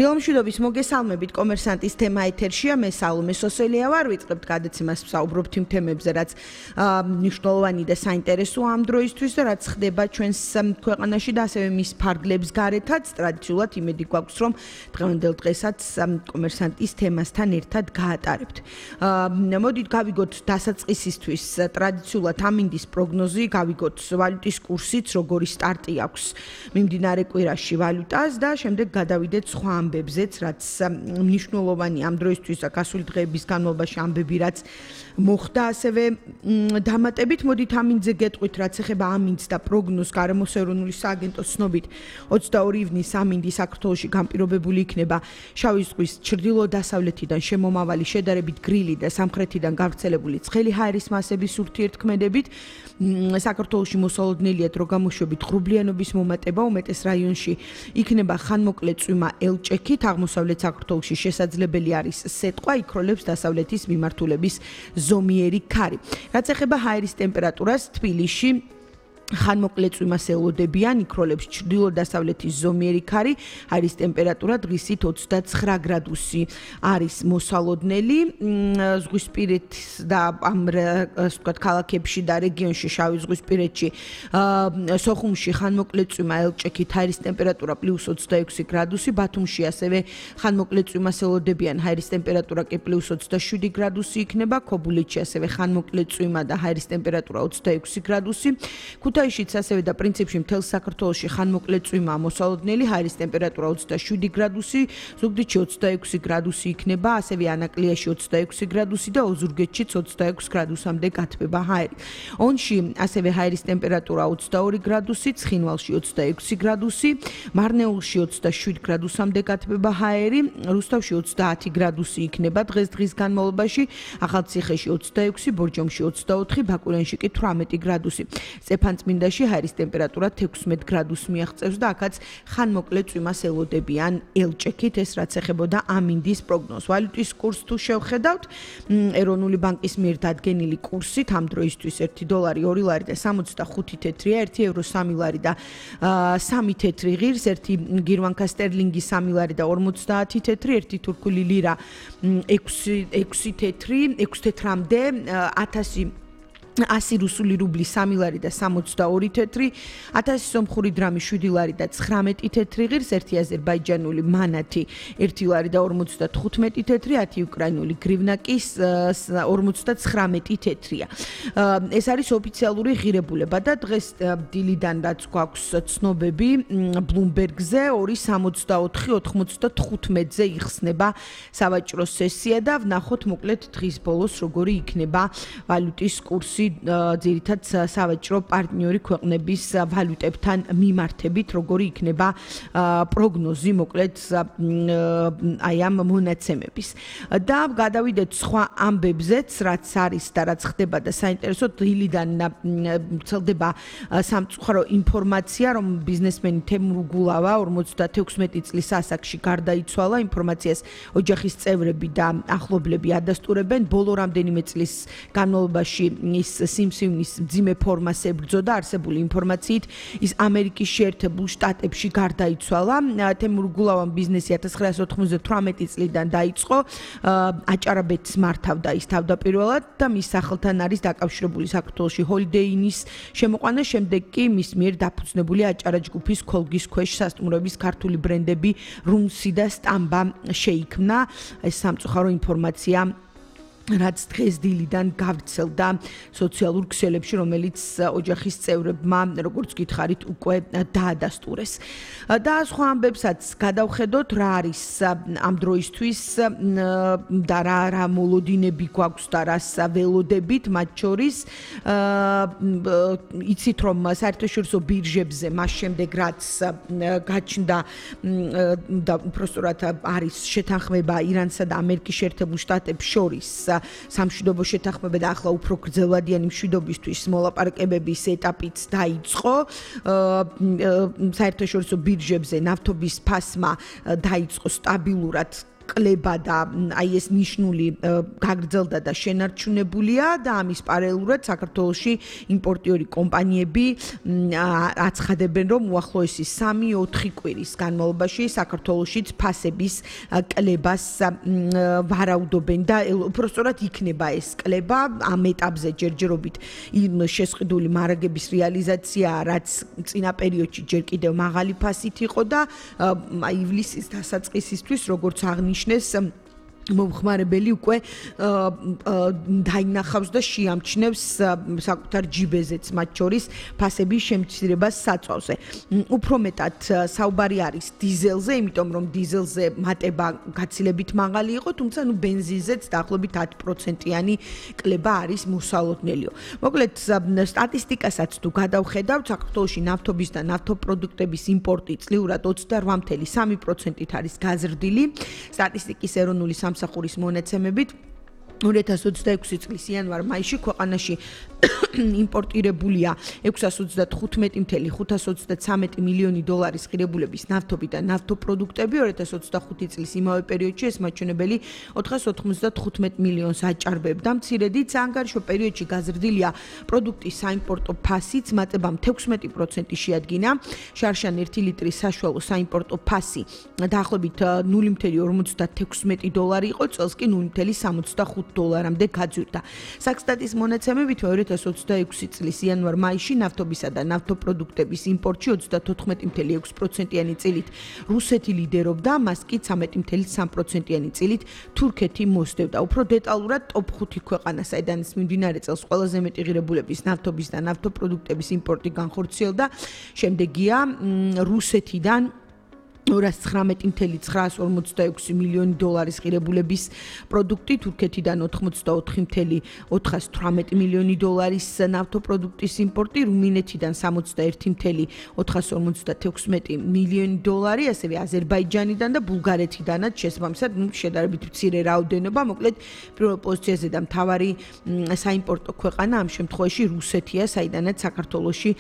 დილომშვიდობის მოგესალმებით კომერსანტის თემა ეთერშია მე სალომე სოსელია ვარ ვიწყებთ გადაცემას ვსაუბრობთ იმ თემებზე რაც მნიშვნელოვანი და საინტერესოა ამ დროისთვის და რაც ხდება ჩვენს ქვეყანაში და ასევე მის ფარგლებს გარეთაც ტრადიციულად იმედი გვაქვს რომ დღევანდელ დღესაც კომერსანტის თემასთან ერთად გაატარებთ მოდით გავიგოთ დასაწყისისთვის ტრადიციულად ამინდის პროგნოზი გავიგოთ ვალუტის კურსიც როგორი სტარტი აქვს მიმდინარე კვირაში ვალუტას და შემდეგ გადავიდეთ სხვა ამბებზეც, რაც მნიშვნელოვანი ამ დროისთვის გასული დღეების განმავლობაში ამბები, რაც მოხდა, ასევე დამატებით მოდით ამინდზე გეტყვით, რაც ეხება ამინდს და პროგნოზს გარემოს ეროვნული სააგენტოს ცნობით 22 ივნის ამინდი საქართველოში განპირობებული იქნება შავი ზღვის ჩრდილო-დასავლეთიდან შემომავალი შედარებით გრილი და სამხრეთიდან გავრცელებული ცხელი ჰაერის მასების ურთიერთქმედებით საქართველოში მოსალოდნელიათ რო გამოშვებით ღრუბლიანობის მომატება უმეტეს რაიონში იქნება ხანმოკლე წვიმა ელჭექით აღმოსავლეთ საქართველოში შესაძლებელი არის სეტყვა იქროლებს დასავლეთის მიმართულების ზომიერი ქარი რაც ეხება ჰაერის ტემპერატურას თბილისში ხანმოკლე წვიმას ელოდებიან იქროლებს ჩრდილო-დასავლეთის ზომიერი ქარი ჰაერის ტემპერატურა დღისით 29 გრადუსი არის მოსალოდნელი ზღვისპირეთის და ამ ვთქვათ ქალაქებში და რეგიონში შავი ზღვისპირეთში სოხუმში ხანმოკლე წვიმა ელჭექით ჰაერის ტემპერატურა +26 გრადუსი ბათუმში ასევე ხანმოკლე წვიმას ელოდებიან ჰაერის ტემპერატურა კი +27 გრადუსი იქნება ქობულეთში ასევე ხანმოკლე წვიმა და ჰაერის ტემპერატურა 26 გრადუსი ქუთაისშიც ასევე და პრინციპში მთელ საქართველოში ხანმოკლე წვიმაა მოსალოდნელი ჰაერის ტემპერატურა 27 გრადუსი ზუგდიდში 26 გრადუსი იქნება ასევე ანაკლიაში 26 გრადუსი და ოზურგეთშიც 26 გრადუსამდე გათბება ჰაერი ონში ასევე ჰაერის ტემპერატურა 22 გრადუსი ცხინვალში 26 გრადუსი მარნეულში 27 გრადუსამდე გათბება ჰაერი რუსთავში 30 გრადუსი იქნება დღეს განმავლობაში ახალციხეში 26 ბორჯომში 24 ბაკურიანში კი 18 გრადუსი წმინდაში ჰაერის ტემპერატურა 16 გრადუსს მიაღწევს და აქაც ხანმოკლე წვიმას ელოდებიან ელჭექით ეს რაც ეხებოდა ამინდის პროგნოზს ვალუტის კურსს თუ შევხედავთ ეროვნული ბანკის მიერ დადგენილი კურსით ამ დროისთვის 1 დოლარი 2 ლარი და 65 თეთრია 1 ევრო 3 ლარი და 3 თეთრი ღირს 1 გირვანკა სტერლინგი 3 ლარი და 50 თეთრი 1 თურქული ლირა 6 თეთრი 6 თეთრამდე 100 რუსული რუბლი 3 ლარი და 62 თეთრი 1000 სომხური დრამი 7 ლარი და 19 თეთრი ღირს 1 აზერბაიჯანული მანათი 1 ლარი და 55 თეთრი 10 უკრაინული გრივნაკის 59 თეთრია ეს არის ოფიციალური ღირებულება და დღეს დილიდან რაც გვაქვს ცნობები ბლუმბერგზე 2.64-95-ზე იხსნება სავაჭრო სესია და ვნახოთ მოკლედ დღის ბოლოს როგორი იქნება ვალუტის კურსი ძირითად სავაჭრო პარტნიორი ქვეყნების ვალუტებთან მიმართებით როგორი იქნება პროგნოზი მოკლედ აი ამ მონაცემების და გადავიდეთ სხვა ამბებზეც რაც არის და რაც ხდება და საინტერესო დილიდან ვრცელდება სამწუხარო ინფორმაცია რომ ბიზნესმენი თემურ გულავა 56 წლის ასაკში გარდაიცვალა ინფორმაციას ოჯახის წევრები და ახლობლები ადასტურებენ ბოლო რამდენიმე წლის განმავლობაში ის სიმსივნის მძიმე ფორმას ებრძოდა არსებული ინფორმაციით ის ამერიკის შეერთებულ შტატებში გარდაიცვალა თემურ გულავამ ბიზნესი 1998 წლიდან დაიწყო აჭარაბეთს მართავდა ის თავდაპირველად და მის სახელთან არის დაკავშირებული საქართველოში ჰოლიდეი ინის შემოყვანა შემდეგ კი მის მიერ დაფუძნებული აჭარა ჯგუფის ქოლგის ქვეშ სასტუმროების ქართული ბრენდები რუნსი და სტამბა შეიქმნა ეს სამწუხარო ინფორმაცია რაც დღეს დილიდან გავრცელდა სოციალურ ქსელებში, რომელიც ოჯახის წევრებმა, როგორც გითხარით, უკვე დაადასტურეს. და სხვა ამბებსაც გადავხედოთ, რა არის ამ დროისთვის და რა მოლოდინები გვაქვს და რას ველოდებით, მათ შორის იცით რომ საერთაშორისო ბირჟებზე მას შემდეგ რაც გაჩნდა და უпростоრად არის შეთანხმება ირანსა და ამერიკის შეერთებულ შტატებს შორის სამშვიდობო შეთანხმება და ახლა უფრო გრძელვადიანი მშვიდობისთვის მოლაპარაკებების ეტაპიც დაიწყო საერთაშორისო ბირჟებზე ნავთობის ფასმა დაიწყო სტაბილურად კლება და აი ეს ნიშნული გაგრძელდა და შენარჩუნებულია და ამის პარალელურად საქართველოში იმპორტიორი კომპანიები აცხადებენ, რომ უახლოესი 3-4 კვირის განმავლობაში საქართველოშიც ფასების კლებას ვარაუდობენ და უпростоრად იქნება ეს კლება ამ ეტაპზე ჯერჯერობით შესყიდული მარაგების რეალიზაცია, რაც წინა პერიოდში ჯერ კიდევ მაღალი ფასით იყო და ივლისის დასაწყისისთვის, როგორც აღნიშნეს, მომხმარებელი უკვე დაინახავს და შეამჩნევს საკუთარ ჯიბეზეც მათ შორის ფასების შემცირებას საწვავზე. უფრო მეტად საუბარი არის დიზელზე, იმიტომ რომ დიზელზე მატება გაცილებით მაღალი იყო, თუმცა ბენზინზეც დაახლოებით 10%-იანი კლება არის მოსალოდნელიო. მოკლედ, სტატისტიკასაც თუ გადავხედავთ, საქართველოში ნავთობის და ნავთობპროდუქტების იმპორტი წლიურად 28.3%-ით არის გაზრდილი. სტატისტიკის ეროვნული სამსახურის მონაცემებით 2026 წლის იანვარ-მაისში ქვეყანაში იმპორტირებულია 635.523 მილიონი დოლარის ღირებულების ნავთობი და ნავთობპროდუქტები, 2025 წლის იმავე პერიოდში ეს მაჩვენებელი 495 მილიონს აჭარბებდა. მცირედი საანგარიშო პერიოდში გაზრდილია პროდუქტის საიმპორტო ფასიც, მატებამ 16% შეადგინა. შარშან 1 ლიტრის საშუალო საიმპორტო ფასი დაახლოებით $0.56 იყო, წელს კი $0.65 გაძვირდა. საქსტატის მონაცემებით 2026 წლის იანვარ-მაისში ნავთობისა და ნავთობპროდუქტების იმპორტში 34.6%-იანი წილით რუსეთი ლიდერობდა, მას კი 13.3%-იანი წილით თურქეთი მოსდევდა. უფრო დეტალურად ტოპ 5 ქვეყანა, საიდანაც მიმდინარე წელს ყველაზე მეტი ღირებულების ნავთობის და ნავთობპროდუქტების იმპორტი განხორციელდა, შემდეგია რუსეთიდან 219.946 მილიონი დოლარის ღირებულების პროდუქტი, თურქეთიდან 84.418 მილიონი დოლარის ნავთობპროდუქტის იმპორტი, რუმინეთიდან 61.456 მილიონი დოლარი, ასევე აზერბაიჯანიდან და ბულგარეთიდანაც შესაბამისად შედარებით მცირე რაოდენობა. მოკლედ, პირველ პოზიციაზე და მთავარი საიმპორტო ქვეყანა ამ შემთხვევაში რუსეთია, საიდანაც საქართველოში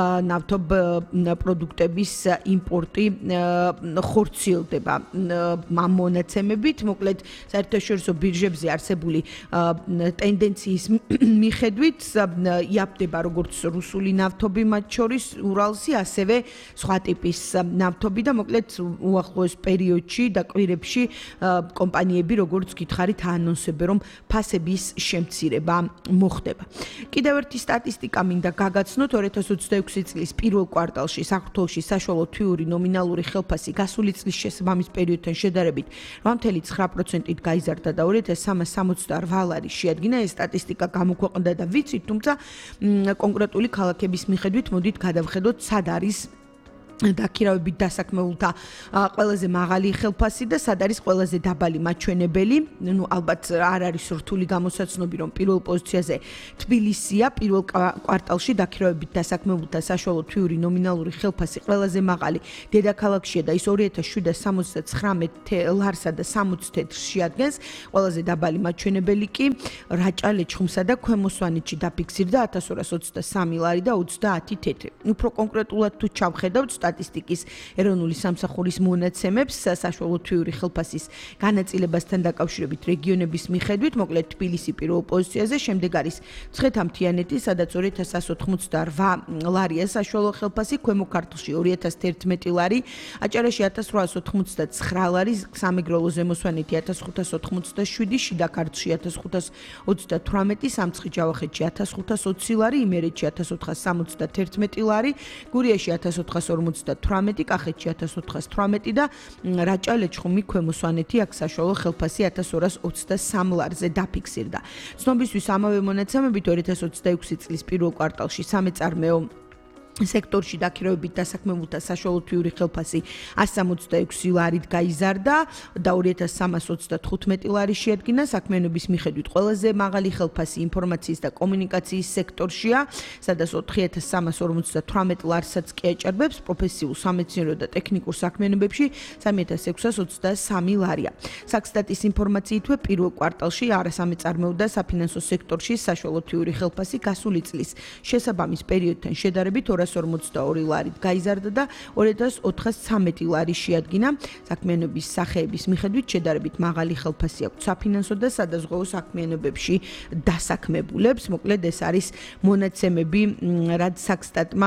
ნავთობპროდუქტების იმპორტი ხორციელდება ამ მონაცემებით. მოკლედ, საერთაშორისო ბირჟებზე არსებული ტენდენციის მიხედვით იაფდება როგორც რუსული ნავთობი მათ შორის ურალსი, ასევე სხვა ტიპის ნავთობი და მოკლედ უახლოეს პერიოდში და კვირებში კომპანიები როგორც გითხარით აანონსებენ, რომ ფასების შემცირება მოხდება. კიდევ ერთი სტატისტიკა მინდა გაგაცნოთ, 2026 წლის პირველ კვარტალში საქართველოში საშუალო თვიური ნომინალური ხელფასი გასული წლის შესაბამის პერიოდთან შედარებით 8.9%-ით გაიზარდა და 2368 ლარი შეადგინა. ეს სტატისტიკა გამოქვეყნდა და ვიცით, თუმცა კონკრეტული ქალაქების მიხედვით მოდით გადავხედოთ, სად არის დაქირავებით დასაქმებულთა ყველაზე მაღალი ხელფასი და სად არის ყველაზე დაბალი მაჩვენებელი. ალბათ არ არის რთული გამოსაცნობი, რომ პირველ პოზიციაზე თბილისია, პირველ კვარტალში დაქირავებით დასაქმებულთა საშუალო თვიური ნომინალური ხელფასი ყველაზე მაღალი დედაქალაქშია და ის 2779 ლარსა და 60 თეთრს შეადგენს. ყველაზე დაბალი მაჩვენებელი კი რაჭა-ლეჩხუმსა და ქვემო სვანეთში დაფიქსირდა 1223 ლარი და 30 თეთრი. უფრო კონკრეტულად თუ ჩავხედავთ სტატისტიკის ეროვნული სამსახურის მონაცემებს საშუალო თვიური ხელფასის განაწილებასთან დაკავშირებით რეგიონების მიხედვით, მოკლედ თბილისი პირველ პოზიციაზე, შემდეგ არის მცხეთა-მთიანეთი, სადაც 2188 ლარია საშუალო ხელფასი, ქვემო ქართლში 2011 ლარი, აჭარაში 1889 ლარი, სამეგრელო ზემო სვანეთი 1587, შიდა ქართლში 1538, სამცხე-ჯავახეთში 1520 ლარი, იმერეთში 1471 ლარი, გურიაში 1458, კახეთში 1418 და რაჭა-ლეჩხუმი, ქვემო სვანეთი აქ საშუალო ხელფასი 1223 ლარზე დაფიქსირდა. ცნობისთვის ამავე მონაცემებით 2026 წლის პირველ კვარტალში სამეწარმეო სექტორში დაქირავებით დასაქმებულთა საშუალო თვიური ხელფასი 166 ლარით გაიზარდა და 2325 ლარი შეადგინა. საქმიანობის მიხედვით ყველაზე მაღალი ხელფასი ინფორმაციის და კომუნიკაციის სექტორშია, სადაც 4358 ლარსაც კი აჭარბებს, პროფესიულ, სამეცნიერო და ტექნიკურ საქმიანობებში 3623 ლარია. საქსტატის ინფორმაციითვე პირველ კვარტალში არასამეწარმეო და საფინანსო სექტორში საშუალო თვიური ხელფასი გასული წლის შესაბამის პერიოდთან შედარებით 242 ლარით გაიზარდა და 2413 ლარი შეადგინა. საქმიანობის სახეების მიხედვით შედარებით მაღალი ხელფასი აქვს საფინანსო და სადაზღვეო საქმიანობებში დასაქმებულებს. მოკლედ ეს არის მონაცემები, რაც საქსტატმა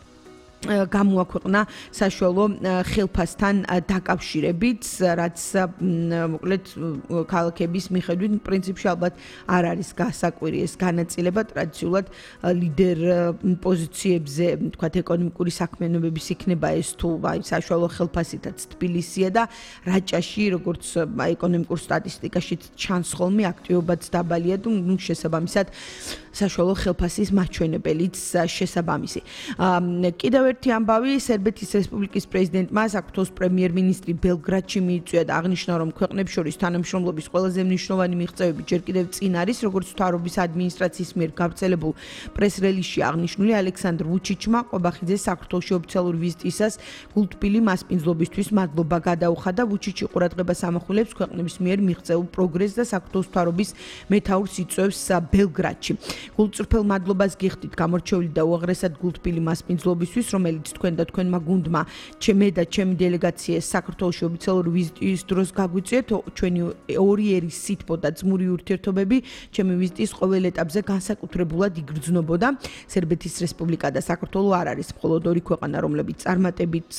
გამოაქვეყნა საშუალო ხელფასთან დაკავშირებით, რაც მოკლედ ქალაქების მიხედვით პრინციპში ალბათ არ არის გასაკვირი ეს განაწილება. ტრადიციულად ლიდერ პოზიციებზე, თქვათ, ეკონომიკური საქმიანობების იქნება ეს თუ საშუალო ხელფასითაც თბილისია და რაჭაში, როგორც ეკონომიკურ სტატისტიკაშიც ჩანს ხოლმე, აქტივობაც დაბალია და შესაბამისად საშუალო ხელფასის მაჩვენებელიც შესაბამისი. კიდევ ერთი ამბავი, სერბეთის რესპუბლიკის პრეზიდენტმა საქართველოს პრემიერ-მინისტრი ბელგრადში მიიწვია და აღნიშნა, რომ ქვეყნებს შორის თანამშრომლობის ყველაზე მნიშვნელოვანი მიღწევები ჯერ კიდევ წინ არის, როგორც მთავრობის ადმინისტრაციის მიერ გავრცელებულ პრეს-რელიზში აღნიშნული. ალექსანდრ ვუჩიჩმა ყობახიძეს საქართველოში ოფიციალური ვიზიტისას გულთბილი მასპინძლობისთვის მადლობა გადაუხადა. ვუჩიჩი ყურადღებას ამახვილებს ქვეყნების მიერ მიღწეულ პროგრესს და საქართველოს მთავრობის მეთაურს იწვევს ბელგრადში. გულწრფელ მადლობას გიხდით გამორჩეული და უაღრესად გულთბილი მასპინძლობისთვის, რომელიც თქვენ და თქვენმა გუნდმა, მე და ჩემი დელეგაცია საქართველოში ოფიციალური ვიზიტის დროს გაგვიწვიეთ. ჩვენი ორი სითბო და ძმური ურთიერთობები ჩემი ვიზიტის ყოველ ეტაპზე განსაკუთრებულად იგრძნობოდა. სერბეთის რესპუბლიკა და საქართველო არ არის მხოლოდ ორი ქვეყანა, რომლებიც წარმატებით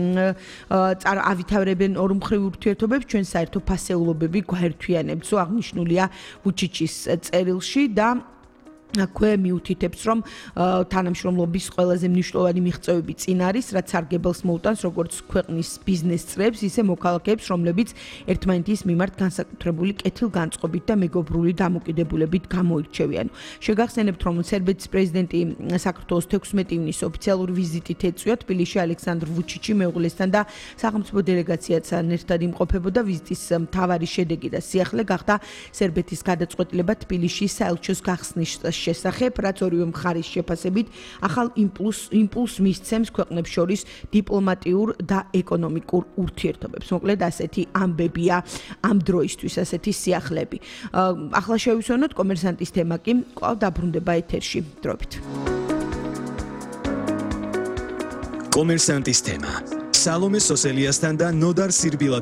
ავითარებენ ორმხრივ ურთიერთობებს, ჩვენ საერთო ფასეულობები გვაერთვიანებსო, აღნიშნულია ვუჩიჩის წერილში და აქვე მიუთითებს, რომ თანამშრომლობის ყველაზე მნიშვნელოვანი მიღწევები წინ არის, რაც სარგებელს მოუტანს როგორც ქვეყნის ბიზნეს წრებს, ისე მოქალაქეებს, რომლებიც ერთმანეთის მიმართ განსაკუთრებული კეთილგანწყობით და მეგობრული დამოკიდებულებით გამოირჩევიან. შეგახსენებთ, რომ სერბეთის პრეზიდენტი საქართველოს 16 ივნისს ოფიციალური ვიზიტით ეწვია თბილისში. ალექსანდრ ვუჩიჩი მეუღლესთან და სახელმწიფო დელეგაციასთან ერთად იმყოფებოდა. ვიზიტის მთავარი შედეგი და სიახლე გახდა სერბეთის გადაწყვეტილება თბილისში საელჩოს გახსნის შესახებ, რაც ორივე მხარის შეფასებით ახალ იმპულსს მისცემს ქვეყნებს შორის დიპლომატიურ და ეკონომიკურ ურთიერთობებს. მოკლედ ასეთი ამბებია ამ დროისთვის, ასეთი სიახლეები. ახლა შევისვენოთ კომერსანტის თემა კი კვლავ დაბრუნდება ეთერში. დროებით. კომერსანტის თემა. სალომე სოსელიასთან და ნოდარ სირბილას